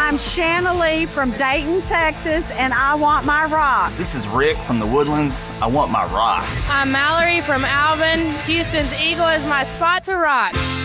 I'm Shanna Lee from Dayton, Texas, and I want my rock. This is Rick from the Woodlands. I want my rock. I'm Mallory from Alvin. Houston's Eagle is my spot to rock.